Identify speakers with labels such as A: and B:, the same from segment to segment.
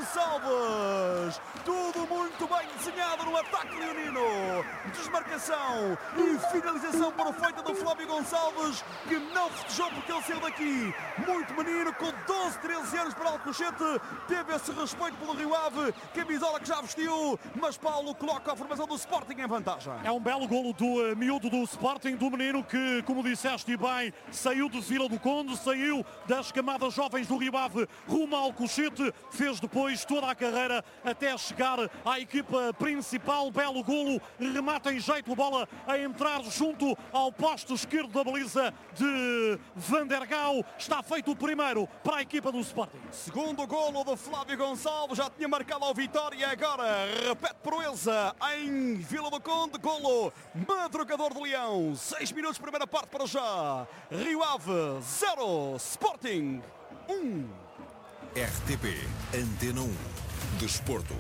A: Gonçalves. Tudo muito bem desenhado no ataque leonino. Desmarcação e finalização perfeita do Flávio Gonçalves, que não festejou porque ele saiu daqui muito menino, com 12, 13 anos para Alcochete. Teve esse respeito pelo Rio Ave, camisola que já vestiu, mas Paulo coloca a formação do Sporting em vantagem.
B: É um belo golo do miúdo do Sporting, do menino que, como disseste bem, saiu de Vila do Conde, saiu das camadas jovens do Rio Ave rumo ao Alcochete, fez depois toda a carreira até chegar à equipa principal. Belo golo, remata em jeito, bola a entrar junto ao posto esquerdo da baliza de Van der Gaal. Está feito o primeiro para a equipa do Sporting.
A: Segundo golo de Flávio Gonçalves, já tinha marcado a vitória, agora repete proeza em Vila do Conde. Golo madrugador de Leão, 6 minutos, primeira parte para já. Rio Ave 0, Sporting 1.
C: RTP Antena 1 Desporto.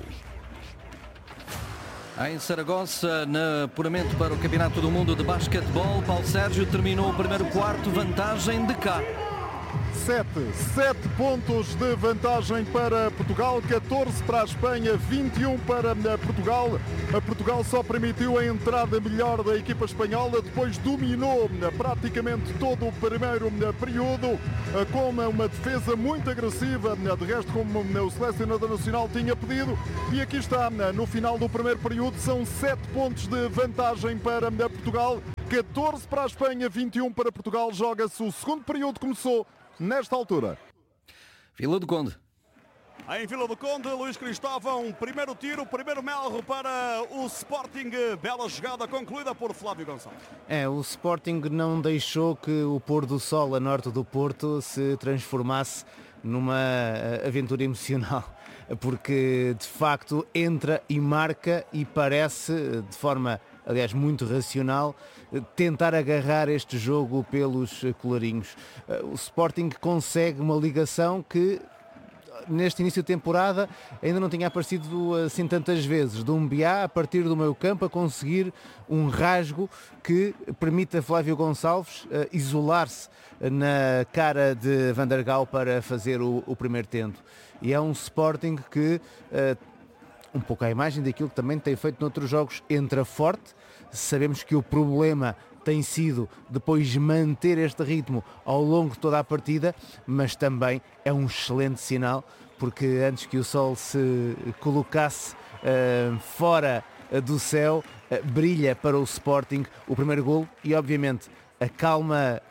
D: Em Saragossa, no apuramento para o Campeonato do Mundo de Basquetebol, Paulo Sérgio terminou o primeiro quarto, vantagem de cá.
E: 7 pontos de vantagem para Portugal, 14 para a Espanha, 21 para Portugal. A Portugal só permitiu a entrada melhor da equipa espanhola, depois dominou praticamente todo o primeiro período com uma defesa muito agressiva, de resto como o selecionador nacional tinha pedido. E aqui está, no final do primeiro período, são 7 pontos de vantagem para Portugal, 14 para a Espanha, 21 para Portugal. Joga-se o segundo período, começou nesta altura.
D: Vila do Conde.
A: Em Vila do Conde, Luís Cristóvão, primeiro tiro, primeiro melro para o Sporting. Bela jogada concluída por Flávio Gonçalves.
F: O Sporting não deixou que o pôr do sol a norte do Porto se transformasse numa aventura emocional, porque de facto entra e marca e parece, de forma aliás muito racional, tentar agarrar este jogo pelos colarinhos. O Sporting consegue uma ligação que neste início de temporada ainda não tinha aparecido assim tantas vezes. Doumbia a partir do meio campo a conseguir um rasgo que permite a Flávio Gonçalves isolar-se na cara de Van der Gaal para fazer o primeiro tento. E é um Sporting que, um pouco à imagem daquilo que também tem feito noutros jogos, entra forte. Sabemos que o problema tem sido depois manter este ritmo ao longo de toda a partida, mas também é um excelente sinal, porque antes que o sol se colocasse fora do céu, brilha para o Sporting o primeiro golo e obviamente acalma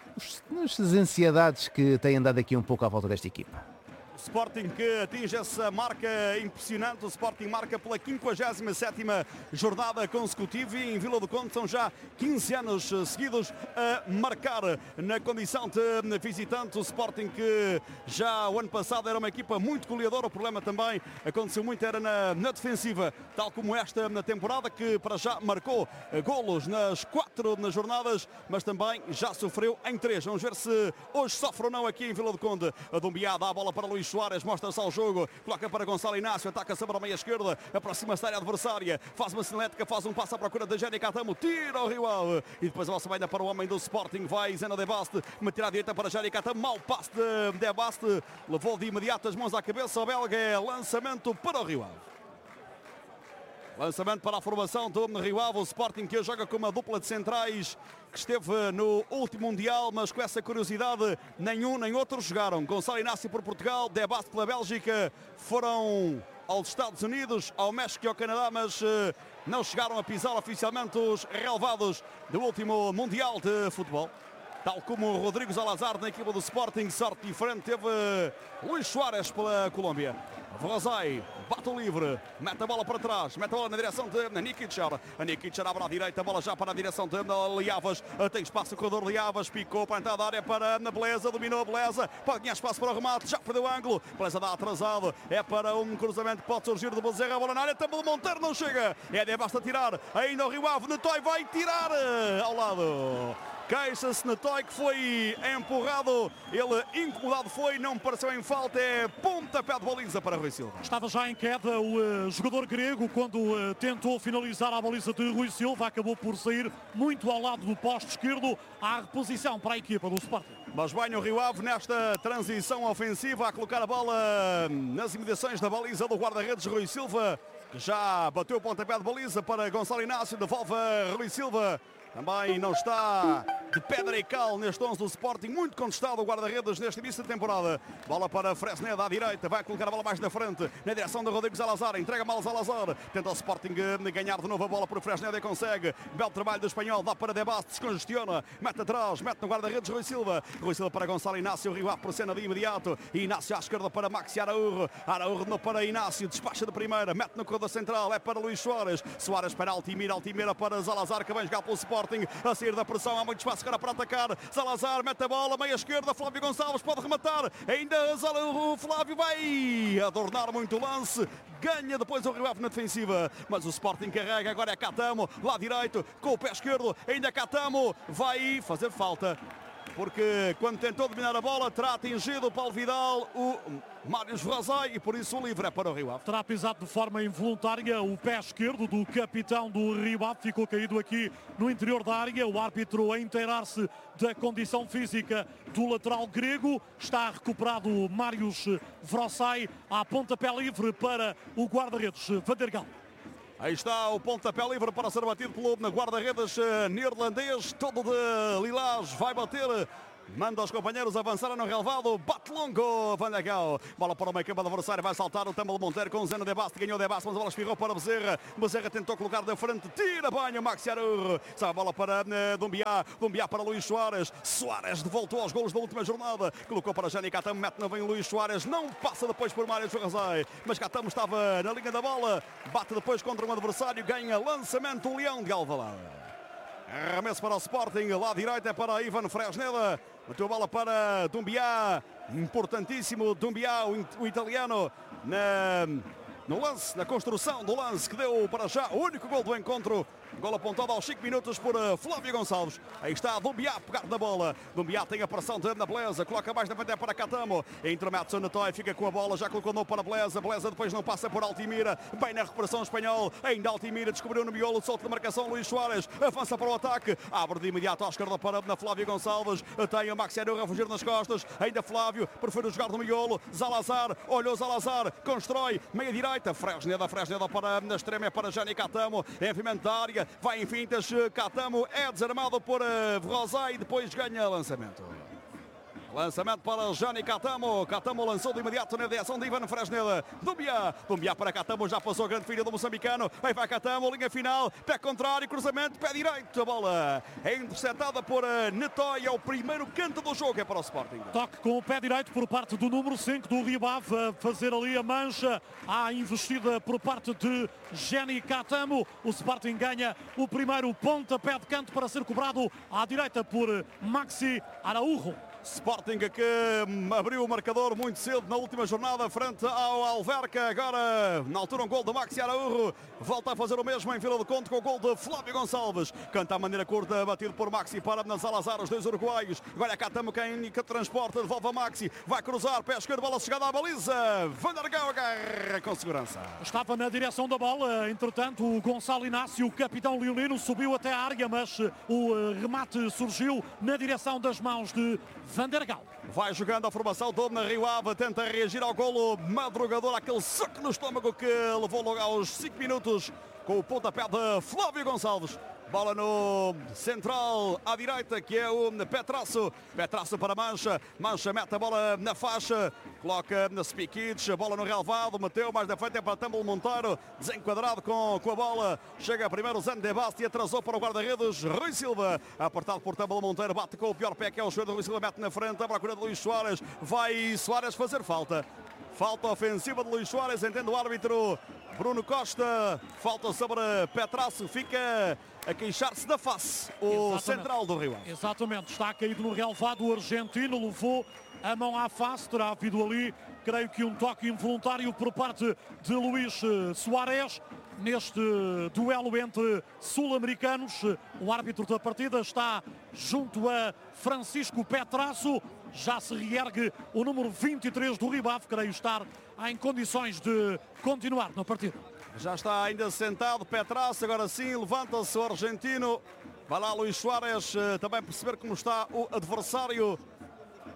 F: as ansiedades que têm andado aqui um pouco à volta desta equipa.
A: Sporting que atinge essa marca impressionante. O Sporting marca pela 57ª jornada consecutiva e em Vila do Conde são já 15 anos seguidos a marcar na condição de visitante. O Sporting que já o ano passado era uma equipa muito goleadora. O problema também aconteceu muito era na defensiva, tal como esta na temporada, que para já marcou golos nas 4 jornadas, mas também já sofreu em 3. Vamos ver se hoje sofre ou não aqui em Vila do Conde. A Doumbia dá a bola para Luís Soares, mostra-se ao jogo, coloca para Gonçalo Inácio, ataca sobre a meia esquerda, aproxima-se da área adversária, faz uma cinética, faz um passo à procura de Jenny Catamo, tira o Rio Ave e depois a bola vai para o homem do Sporting, vai Zena de Baste, uma tirada direita para Jenny Catamo, mau passe de Baste, levou de imediato as mãos à cabeça, o belga, é lançamento para o Rio Ave. Lançamento para a formação do Rio Ave, o Sporting que joga com uma dupla de centrais que esteve no último Mundial, mas com essa curiosidade, nenhum nem outro jogaram. Gonçalo Inácio por Portugal, De Baste pela Bélgica, foram aos Estados Unidos, ao México e ao Canadá, mas não chegaram a pisar oficialmente os relevados do último Mundial de Futebol. Tal como o Rodrigo Salazar na equipa do Sporting, sorte diferente teve Luís Soares pela Colômbia. Vrozai, bate o livre, mete a bola para trás, mete a bola na direção de Nikic. A Nikic abre à direita, a bola já para a direção de Liavas, tem espaço o corredor de Liavas, picou para a entrada da área para a Beleza, dominou a Beleza, pode ganhar espaço para o remate, já perdeu o ângulo, Beleza dá atrasado, é para um cruzamento que pode surgir de Bezerra, a bola na área, também Monteiro não chega, basta tirar, ainda o Rio Ave, Netói vai tirar ao lado. Queixa-se Netói que foi empurrado, ele incomodado foi, não pareceu em falta, é pontapé de baliza para Rui Silva.
B: Estava já em queda o jogador grego quando tentou finalizar a baliza de Rui Silva, acabou por sair muito ao lado do poste esquerdo, à reposição para a equipa do Sporting.
A: Mas bem o Rio Ave nesta transição ofensiva a colocar a bola nas imediações da baliza do guarda-redes Rui Silva, que já bateu o pontapé de baliza para Gonçalo Inácio, devolve a Rui Silva. Também não está de pedra e cal neste 11 do Sporting, muito contestado o guarda-redes neste início de temporada. Bola para Fresneda à direita, vai colocar a bola mais na frente, na direção de Rodrigo Salazar, entrega mal Salazar, tenta o Sporting ganhar de novo a bola por Fresneda e consegue. Belo trabalho do espanhol, dá para Debast, descongestiona, mete atrás, mete no guarda-redes Rui Silva para Gonçalo Inácio, Rio Ave por cena de imediato, Inácio à esquerda para Maxi Araújo, Araújo não para Inácio, despacha de primeira, mete no corredor central, é para Luís Soares, Soares para Altimira para Salazar, que vem jogar pelo Sporting, a sair da pressão, há muito espaço agora para atacar. Salazar mete a bola, meia esquerda, Flávio Gonçalves pode rematar, ainda o Flávio vai adornar muito o lance, ganha depois o Rio Ave na defensiva, mas o Sporting carrega, agora é Catamo, lá direito, com o pé esquerdo, ainda Catamo, vai fazer falta, porque quando tentou dominar a bola terá atingido o Paulo Vidal, o Mários Rosai, e por isso o livre é para o Rio Ave.
B: Terá pisado de forma involuntária o pé esquerdo do capitão do Rio Ave, ficou caído aqui no interior da área, o árbitro a inteirar-se da condição física do lateral grego, está recuperado Mários Rosai, a pontapé livre para o guarda-redes Van der Gal.
A: Aí está o pontapé livre para ser batido pelo guarda-redes neerlandês, todo de lilás, vai bater, manda os companheiros avançar no relevado, bate longo Van der Gal, bola para o meio campo adversário, vai saltar o Tâmalo Monteiro com o Zeno Debast, ganhou Debast, mas a bola espirrou para Bezerra, Bezerra tentou colocar da frente, tira banho Maxi Araújo, sai a bola para Dumbiá para Luís Soares, Soares voltou aos golos da última jornada, colocou para Jani Catamo, mete na vem Luís Soares, não passa depois por Mário Ferrazai, mas Catamo estava na linha da bola, bate depois contra um adversário, ganha lançamento o Leão de Alvalade. Arremesso para o Sporting, lá direito é para Ivan Fresneda, meteu a bola para Dumbiá, importantíssimo Dumbiá, o italiano, no lance, na construção do lance que deu para já o único gol do encontro. Gol apontado aos 5 minutos por Flávio Gonçalves. Aí está Dumbiá a pegar na bola. Dumbiá tem a pressão de na Beleza. Coloca mais na frente para Catamo. Intermete Sonatói, fica com a bola. Já colocou no para Beleza. Beleza depois não passa por Altimira. Bem na recuperação espanhol. Ainda Altimira descobriu no miolo. Solto de marcação Luís Soares. Avança para o ataque. Abre de imediato à esquerda para na Flávio Gonçalves. Tem o Maxi Araújo a fugir nas costas. Ainda Flávio. Prefere jogar no miolo. Zalazar. Olhou Zalazar. Constrói. Meia direita. Fresneda para na extrema. É para Jani Catamo. Enfiamento da área. Vai em fintas, Catamo é desarmado por Rosai e depois ganha lançamento. Lançamento para Jani Catamo. Catamo lançou de imediato na direção de Ivan Fresneda. Dumbiá para Catamo, já passou a grande filha do moçambicano. Aí vai Catamo, linha final, pé contrário, cruzamento, pé direito. A bola é interceptada por Netói. É o primeiro canto do jogo, é para o Sporting.
B: Toque com o pé direito por parte do número 5 do Rio Ave, a fazer ali a mancha. A investida por parte de Jani Catamo. O Sporting ganha o primeiro pontapé de canto para ser cobrado à direita por Maxi Araújo.
A: Sporting que abriu o marcador muito cedo na última jornada frente ao Alverca. Agora, na altura, um gol de Maxi Araújo. Volta a fazer o mesmo em Vila do Conde com o gol de Flávio Gonçalves. Canta a maneira curta, batido por Maxi para na Salazar, os dois uruguaios. Agora é Catamo quem transporta, devolve a Maxi. Vai cruzar, pé esquerdo, bola chegada à baliza. Van der Gal agarra com segurança.
B: Estava na direção da bola, entretanto, o Gonçalo Inácio, o capitão leonino, subiu até a área, mas o remate surgiu na direção das mãos de Van der Gal.
A: Vai jogando a formação do Rio Ave, tenta reagir ao golo madrugador, aquele soco no estômago que levou logo aos 5 minutos com o pontapé de Flávio Gonçalves. Bola no central à direita, que é o Petrasso. Petrasso para Mancha. Mancha mete a bola na faixa. Coloca na Spikic. Bola no relevado. Meteu mais da frente é para Tâmalo Monteiro. Desenquadrado com a bola. Chega primeiro o Zeno Debast e atrasou para o guarda-redes Rui Silva. Apertado por Tâmalo Monteiro. Bate com o pior pé, que é o joelho de Rui Silva. Mete na frente. A procura de Luís Soares. Vai Soares fazer falta. Falta ofensiva de Luís Soares. Entende o árbitro Bruno Costa. Falta sobre Petrasso. Fica a queixar-se da face o central do Rio Ave.
B: Exatamente, está caído no relevado, o argentino levou a mão à face, terá havido ali, creio que um toque involuntário por parte de Luís Soares. Neste duelo entre sul-americanos, o árbitro da partida está junto a Francisco Petrasso. Já se reergue o número 23 do Rio Ave, creio estar em condições de continuar na partida.
A: Já está ainda sentado Petrasso, agora sim levanta-se o argentino. Vai lá Luís Soares também perceber como está o adversário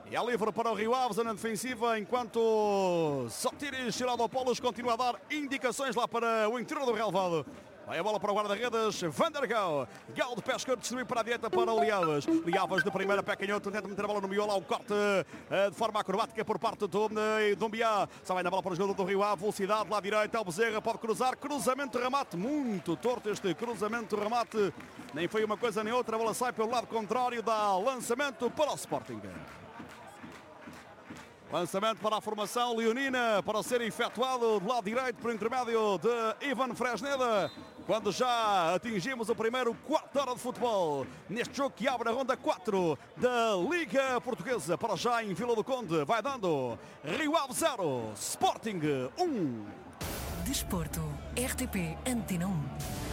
A: E é livre para o Rio Ave, zona defensiva, enquanto Sotiris Chiladopoulos continua a dar indicações lá para o interior do relvado. Vai a bola para o guarda-redes, Van der Gaal. Gaal de pé esquerdo, distribui para a direita para o Liavas. Liavas de primeira, pé canhoto, tenta meter a bola no miolo, ao corte de forma acrobática por parte do Doumbia. Só vai na bola para o jogador do Rio Ave, velocidade lá direita, o Bezerra pode cruzar, cruzamento, remate, muito torto este cruzamento, remate. Nem foi uma coisa nem outra, a bola sai pelo lado contrário, dá lançamento para o Sporting. Lançamento para a formação leonina, para ser efetuado do lado direito por intermédio de Ivan Fresneda. Quando já atingimos o primeiro quarto de hora de futebol, neste jogo que abre a ronda 4 da Liga Portuguesa. Para já em Vila do Conde, vai dando Rio Ave 0, Sporting 1.
G: Desporto, RTP Antena 1.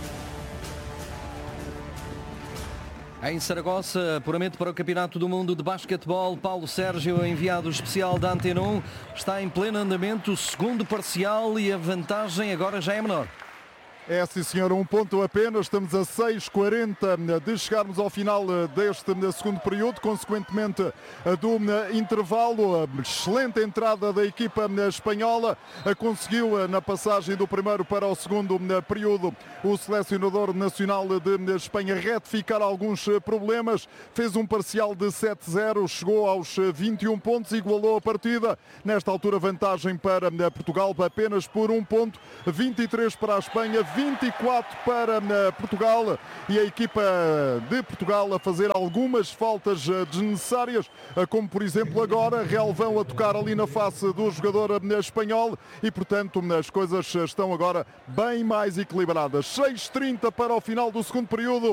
D: Em Saragossa, apuramento para o Campeonato do Mundo de Basquetebol. Paulo Sérgio, enviado especial da Antena 1, está em pleno andamento o segundo parcial e a vantagem agora já é menor.
E: É, sim senhor, um ponto apenas, estamos a 6:40 de chegarmos ao final deste segundo período, consequentemente do intervalo. Excelente entrada da equipa espanhola, conseguiu na passagem do primeiro para o segundo período o selecionador nacional de Espanha retificar alguns problemas, fez um parcial de 7-0, chegou aos 21 pontos, igualou a partida, nesta altura vantagem para Portugal apenas por um ponto, 23 para a Espanha, 24 para Portugal, e a equipa de Portugal a fazer algumas faltas desnecessárias, como por exemplo agora, relvão a tocar ali na face do jogador espanhol, e portanto as coisas estão agora bem mais equilibradas. 6:30 para o final do segundo período,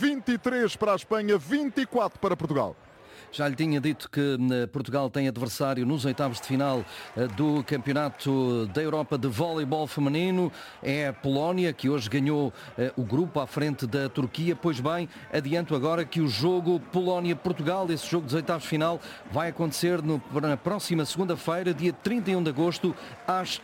E: 23 para a Espanha, 24 para Portugal.
D: Já lhe tinha dito que Portugal tem adversário nos oitavos de final do Campeonato da Europa de Voleibol Feminino. É a Polónia, que hoje ganhou o grupo à frente da Turquia. Pois bem, adianto agora que o jogo Polónia-Portugal, esse jogo dos oitavos de final, vai acontecer na próxima segunda-feira, dia 31 de agosto, às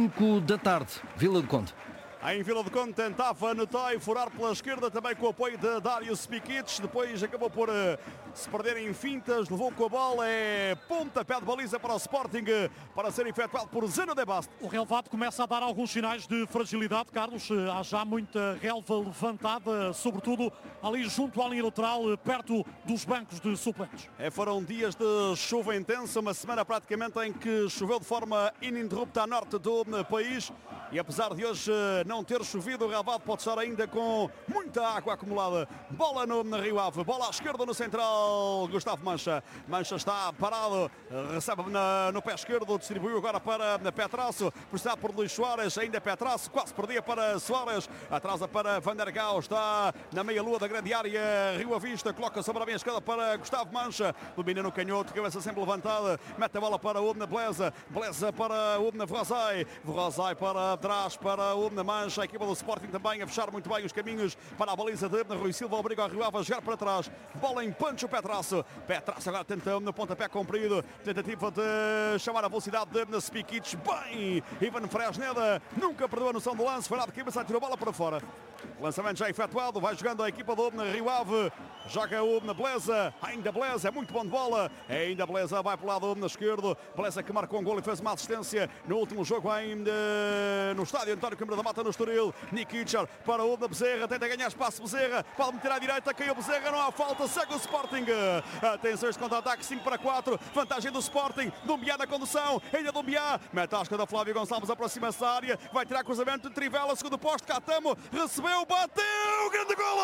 D: 5 da tarde. Vila do Conde.
A: Em Vila do Conde tentava anotar e furar pela esquerda, também com o apoio de Darius Spikic, depois acabou por se perder em fintas, levou com a bola, é pontapé de baliza para o Sporting, para ser efetuado por Zeno de Bast.
B: O relvado começa a dar alguns sinais de fragilidade, Carlos, há já muita relva levantada, sobretudo ali junto à linha lateral, perto dos bancos de suplentes.
A: Foram dias de chuva intensa, uma semana praticamente em que choveu de forma ininterrupta a norte do país, e apesar de hoje não ter chovido, o relvado pode estar ainda com muita água acumulada. Bola no Rio Ave, bola à esquerda no central, Gustavo Mancha. Mancha está parado, recebe no pé esquerdo, distribuiu agora para Petrasso, pressionado por Luís Soares, ainda Petrasso, quase perdia para Soares, atrasa para Van der Gaal, está na meia-lua da grande área, Rio Avista, coloca sobre a meia esquerda para Gustavo Mancha, domina no canhoto, cabeça sempre levantada, mete a bola para o Bleza, Bleza para o Vrozai, Vrozai para trás, para o Mancha, a equipa do Sporting também a fechar muito bem os caminhos para a baliza de Rui Silva, obriga o Rio Ave a jogar para trás, bola em Pancho Petrasso, Petrasso agora tenta no pontapé comprido, tentativa de chamar a velocidade de Spikic, bem, Ivan Fresneda, nunca perdeu a noção do lance, foi lá de cabeça, tirou a bola para fora. Lançamento já efetuado, vai jogando a equipa do Rio Ave, joga o Bleza, ainda Bleza, é muito bom de bola, ainda Bleza vai para o lado esquerdo, Bleza que marcou um gol e fez uma assistência no último jogo ainda no estádio António Coimbra da Mata no Estoril. Nikic para o Bezerra, tenta ganhar espaço, Bezerra pode meter à direita, caiu Bezerra, não há falta, segue o Sporting, atenção este contra-ataque, 5-4, vantagem do Sporting, Doumbia na condução, ainda Doumbia, mete a esquerda, Flávio Gonçalves aproxima-se da área, vai tirar cruzamento de Trivela, segundo posto, Catamo, recebeu, bateu, grande golo!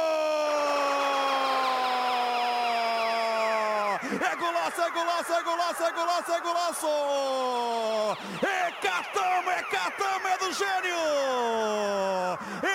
A: É golaço, é golaço, é golaço, é golaço, é golaço! É Catamo, é do gênio!